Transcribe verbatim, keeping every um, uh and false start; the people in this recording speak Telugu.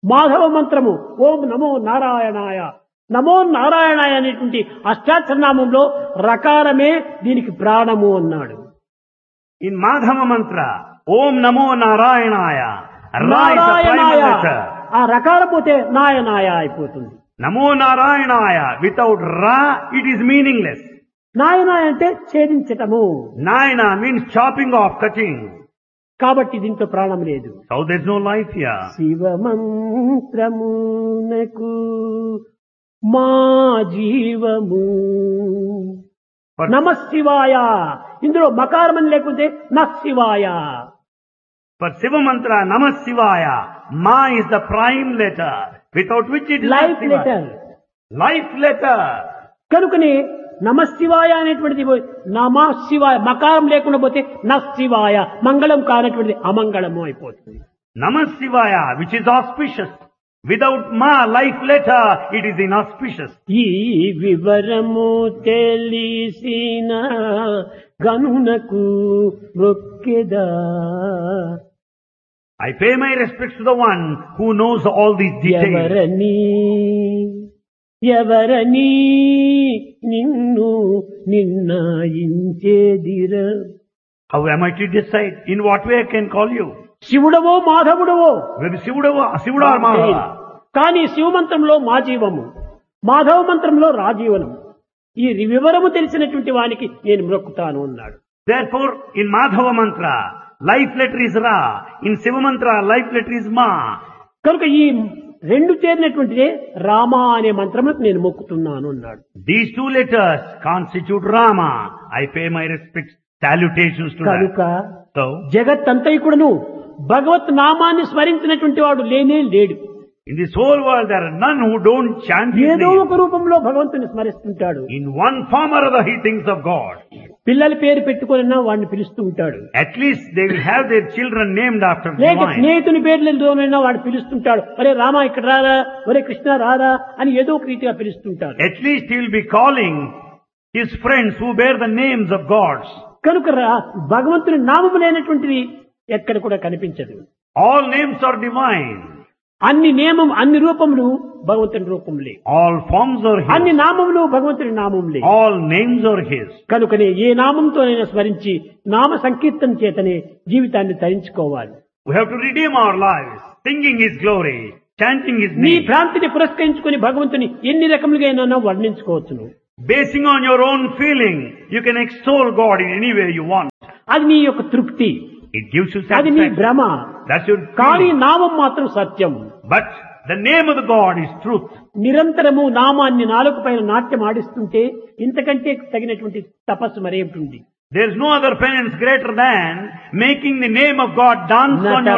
మాధవ మంత్రము ఓం నమో నారాయణాయ. నమో నారాయణాయ అనేటువంటి అష్టాక్షరనామంలో రకారమే దీనికి ప్రాణము అన్నాడు. In Madhava mantra, Om Namo Narayanaya. Ra is the నారాయణాయ prime letter. ఆ రకారం పోతే నాయనాయ అయిపోతుంది. Namo Narayanaya. Without Ra, it is meaningless. నాయనాయ అంటే ఛేదించటము. Nayana means chopping off, cutting. కాబట్టి దీంట్లో ప్రాణం లేదు. So there's no life here. శివమంత్రమునకు మా జీవము But నమ శివాయ. ఇందులో మకారం అని లేకుంటే న శివాయ. for Shiva mantra, Namah Shivaya, Ma is the prime letter, without which it is not life Shiva. Letter. Life letter. కనుకనే నమ శివాయ అనేటువంటిది పోయి నమ శివాయ మకారం లేకుండా పోతే న శివాయ మంగళం కానటువంటిది అమంగళము అయిపోతుంది. Namah Shivaya, which is auspicious. Without Ma, life letter, it is inauspicious. ఈ వివరము తెలిసిన గనునకు మొక్కెదా. I pay my respects to the one who knows all these details. ఎవరని ఎవరని నిన్ను నిర్ణయించేదిర. How am I to decide? In what way I can call you? శివుడవో మాధవుడవో Whether Shivuda Shivuda or Madhava. కానీ శివమంత్రంలో మా జీవము, మాధవ మంత్రంలో రాజీవనం. ఈ వివరము తెలిసినటువంటి వానికి నేను మ్రొక్కుతాను అన్నాడు. Therefore, in Madhava mantra, life letter is Ra. In Shiva mantra, life letter is Ma. కనుక ఈ రెండు చేరినటువంటిదే రామ అనే మంత్రములకు నేను మొక్కుతున్నాను అన్నాడు. These two letters constitute Rama. I pay my respects, salutations to కనుక that. So, జగత్తంతైకుడును భగవత్ నామాన్ని స్మరించినటువంటి వాడు లేనే లేడు. in this whole world, there are none who don't chant His ఏదో name. ఒక రూపంలో భగవంతుని స్మరిస్తుంటాడు. In one form or other, he thinks of God. పిల్లల పేరు పెట్టుకున్నా వాడిని పిలుస్తూ ఉంటాడు. At least they will have their children named after లేక divine. స్నేహితుని పేర్లతోనైనా వాడిని పిలుస్తుంటాడు. ఒరే రామ ఇక్కడ రారా, ఒరే కృష్ణ రారా అని ఏదో ఒక రీతిగా పిలుస్తుంటాడు. At least he will be calling his friends who bear the names of gods. కనుక రా- భగవంతుని నామము లేనటువంటిది ఎక్కడ కూడా కనిపించదు. All names are divine. అన్ని నియమం అన్ని రూపములు భగవంతుని రూపములే, All forms are అన్ని His. నామములు భగవంతుని నామములే. All names are His. కనుకనే ఏ నామంతోనైనా స్మరించి నామ సంకీర్తన చేతనే జీవితాన్ని తరించుకోవాలి. We have to redeem our lives, singing His glory, chanting His నీ name. భ్రాంతిని పురస్కరించుకుని భగవంతుని ఎన్ని రకములుగా వర్ణించుకోవచ్చును. Basing on your own feeling, you can extol God in any way you want. అది నీ యొక్క తృప్తి, It gives you అది నీ satisfaction. భ్రమ. That's your కానీ feeling. నామం మాత్రం సత్యం. But the name of the God is truth. నిరంతరము నామాన్ని నాలుగు పైన నాట్యం ఆడిస్తుంటే ఇంతకంటే తగినటువంటి తపస్సు మరేమిటి? There is no other penance greater than making the name of God dance on your